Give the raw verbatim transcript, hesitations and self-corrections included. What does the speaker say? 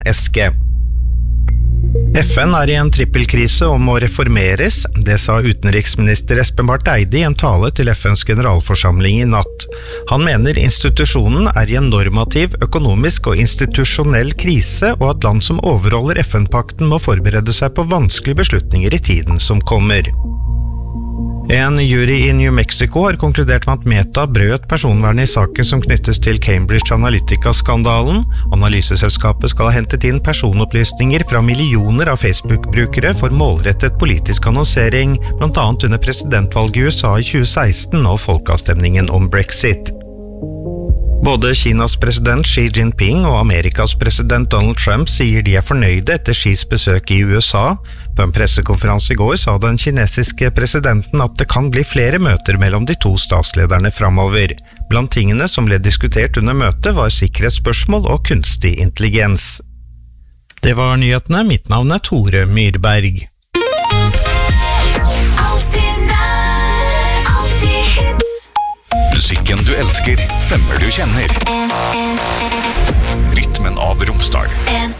eske. F N er i en trippelkrise og må reformeres, det sa utenriksminister Espen Barth Eide i en tale til F N's generalforsamling i natt. Han mener institusjonen er i en normativ, økonomisk og institusjonell krise, og at land som overholder F N-pakten må forberede seg på vanskelige beslutninger i tiden som kommer. En jury i New Mexico har konkludert med at Meta brøt personvernet i saken som knyttes til Cambridge Analytica-skandalen. Analyseselskapet skal ha hentet inn personopplysninger fra millioner av Facebook-brukere for målrettet politisk annonsering, blant annet under presidentvalget i U S A i tjue seksten og folkeavstemningen om Brexit. Både Kinas president Xi Jinping og Amerikas president Donald Trump sier de er fornøyde etter Xis besøk i U S A. På en pressekonferanse i går sa den kinesiske presidenten at det kan bli flere møter mellom de to statslederne fremover. Blant tingene som ble diskutert under møtet var sikkerhetsspørsmål og kunstig intelligens. Det var nyhetene. Mitt navn er Tore Myrberg. Musikken du elsker, stemmer du kjenner. Rytmen av Romsdal.